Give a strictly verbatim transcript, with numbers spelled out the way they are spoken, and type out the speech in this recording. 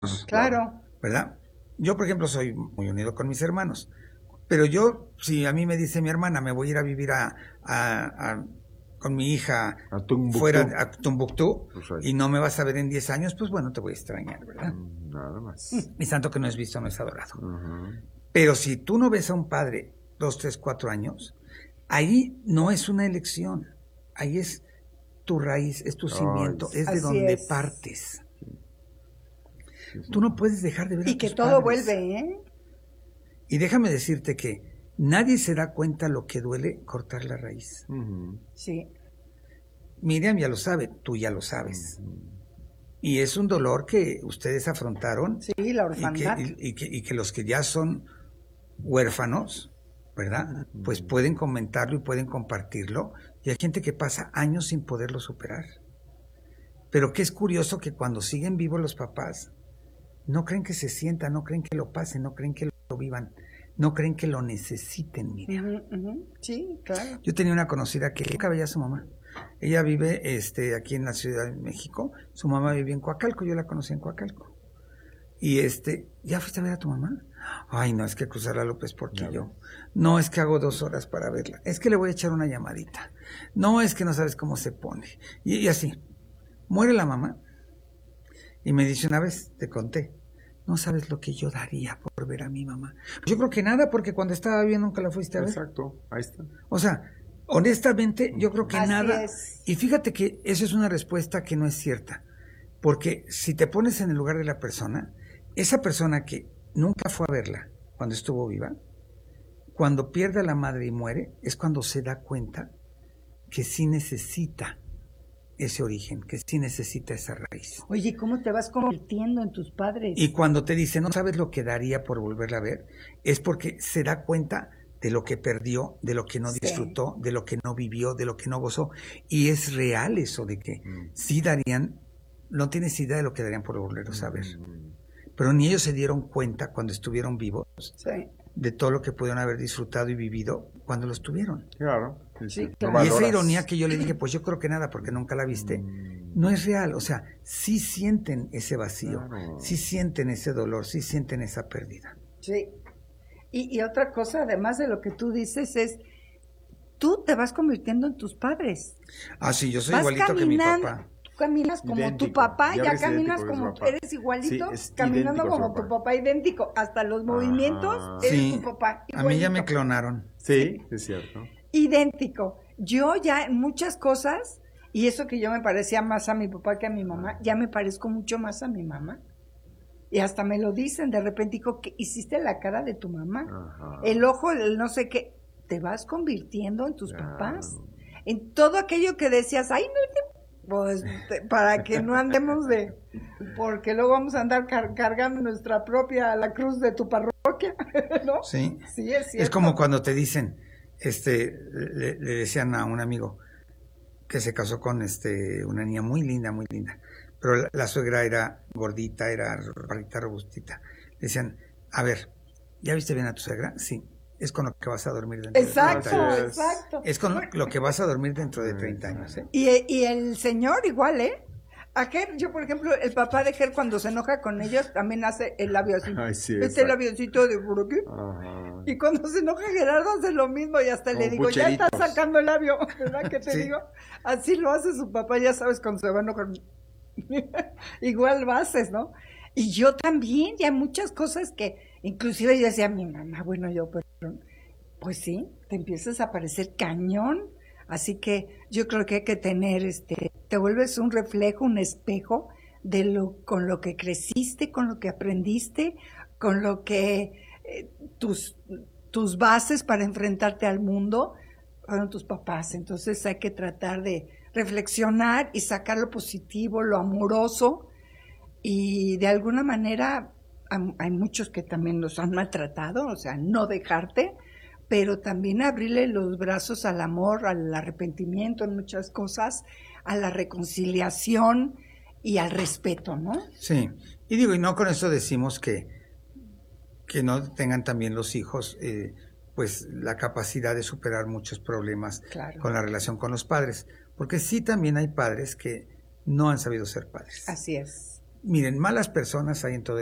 Claro. ¿Verdad? Yo, por ejemplo, soy muy unido con mis hermanos. Pero yo, si a mí me dice mi hermana, me voy a ir a vivir a, a, a con mi hija a Tumbuctú. fuera a Tumbuctú, Pues y no me vas a ver en diez años, pues bueno, te voy a extrañar, ¿verdad? Nada más. Y tanto que no es visto, no es adorado. Uh-huh. Pero si tú no ves a un padre dos, tres, cuatro años, ahí no es una elección, ahí es tu raíz, es tu cimiento, Ay, es de así donde es. partes. Sí, sí. Tú no puedes dejar de ver Y a que tus todo padres. vuelve, ¿eh? Y déjame decirte que nadie se da cuenta lo que duele cortar la raíz. Uh-huh. Sí. Miriam ya lo sabe, tú ya lo sabes. Uh-huh. Y es un dolor que ustedes afrontaron. Sí, la y orfandad. que, y, y que, y que los que ya son huérfanos, ¿verdad? Uh-huh. Pues pueden comentarlo y pueden compartirlo. Y hay gente que pasa años sin poderlo superar. Pero que es curioso que cuando siguen vivos los papás, no creen que se sientan, no creen que lo pasen, no creen que lo vivan, no creen que lo necesiten, mira. Uh-huh, uh-huh. Sí, claro. Yo tenía una conocida que nunca veía a su mamá. Ella vive este, aquí en la Ciudad de México. Su mamá vive en Coacalco, yo la conocí en Coacalco. Y este, ¿ya fuiste a ver a tu mamá? Ay, no, es que cruzar la López Portillo. No, es que hago dos horas para verla. Es que le voy a echar una llamadita. No, es que no sabes cómo se pone. Y, y así, muere la mamá. Y me dice una vez, te conté, no sabes lo que yo daría por ver a mi mamá. Yo creo que nada, porque cuando estaba bien nunca la fuiste a ver. Exacto, ahí está. O sea, honestamente, yo creo que Así nada. es. Y fíjate que esa es una respuesta que no es cierta. Porque si te pones en el lugar de la persona, esa persona que nunca fue a verla cuando estuvo viva, cuando pierde a la madre y muere, es cuando se da cuenta que sí necesita ese origen, que sí necesita esa raíz. Oye, ¿cómo te vas convirtiendo en tus padres? Y cuando te dice, no sabes lo que daría por volverla a ver, es porque se da cuenta de lo que perdió, de lo que no Sí. disfrutó, de lo que no vivió, de lo que no gozó. Y es real eso de que Mm. sí darían, no tienes idea de lo que darían por volverlos a ver. Mm. Pero ni ellos se dieron cuenta cuando estuvieron vivos Sí. de todo lo que pudieron haber disfrutado y vivido cuando los tuvieron. Claro. Sí, Sí, claro. no Y esa valoras. ironía que yo le dije, pues yo creo que nada, porque nunca la viste, Mm. no es real. O sea, sí sienten ese vacío, Claro. sí sienten ese dolor, sí sienten esa pérdida. Sí. Y, y otra cosa, además de lo que tú dices, es, tú te vas convirtiendo en tus padres. Ah, sí, yo soy Vas igualito que mi caminando, papá. tú caminas como Idéntico. tu papá, Ya ya, eres caminas idéntico de como, su papá. eres igualito, Sí, es caminando idéntico a su como tu papá. papá, idéntico, hasta los movimientos, Ajá. eres Sí, tu papá, a mí ya me igualito. clonaron. Sí, es cierto. Idéntico. Yo ya en muchas cosas, y eso que yo me parecía más a mi papá que a mi mamá, ya me parezco mucho más a mi mamá. Y hasta me lo dicen, de repente digo, que hiciste la cara de tu mamá. Ajá. El ojo, el no sé qué, te vas convirtiendo en tus Claro. papás. En todo aquello que decías, ay, no, te- pues te- para que no andemos de, porque luego vamos a andar car- cargando nuestra propia, la cruz de tu parroquia, ¿no? Sí. Sí, es cierto. Es como cuando te dicen, este, le, le decían a un amigo que se casó con este una niña muy linda, muy linda, pero la, la suegra era gordita, era rarita, robustita. Le decían, a ver, ¿ya viste bien a tu suegra? Sí, es con lo que vas a dormir dentro Exacto, de treinta años. exacto. Es con lo que vas a dormir dentro de treinta años, ¿eh? Y, y el señor igual, ¿eh? A Ger, yo por ejemplo, el papá de Ger cuando se enoja con ellos también hace el labio así. Ay, sí, este exacto. labioncito de por aquí. Ajá. Y cuando se enoja Gerardo hace lo mismo y hasta Como le digo, ya estás pucheritos. sacando el labio, ¿verdad que te Sí. digo? Así lo hace su papá, ya sabes, cuando se va a enojar. Igual lo haces, ¿no? Y yo también, ya hay muchas cosas que, inclusive yo decía a mi mamá, bueno, yo, pero, pues sí, te empiezas a parecer cañón. Así que yo creo que hay que tener, este, te vuelves un reflejo, un espejo de lo, con lo que creciste, con lo que aprendiste, con lo que eh, tus, tus bases para enfrentarte al mundo fueron tus papás. Entonces hay que tratar de reflexionar y sacar lo positivo, lo amoroso, y de alguna manera hay, hay muchos que también nos han maltratado, o sea, no dejarte, pero también abrirle los brazos al amor, al arrepentimiento en muchas cosas, a la reconciliación y al respeto, ¿no? Sí, y digo, y no con eso decimos que, que no tengan también los hijos eh, pues la capacidad de superar muchos problemas Claro. con la relación con los padres, porque sí también hay padres que no han sabido ser padres. Así es. Miren, malas personas hay en todo el